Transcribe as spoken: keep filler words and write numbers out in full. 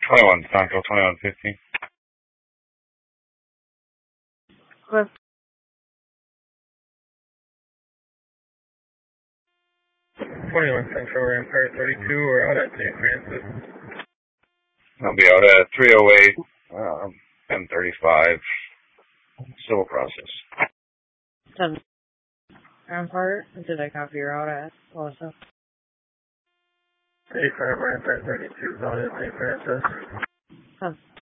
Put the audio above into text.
twenty-one, Central, twenty-one fifty. Cliff. twenty-one Central, Rampart thirty-two, we're out at Saint Francis. I'll be out at three oh eight, um, ten thirty-five, civil process. ten Rampart, did I copy your out at Melissa? eighty-five, Rampart thirty-two, out at Saint Francis. ten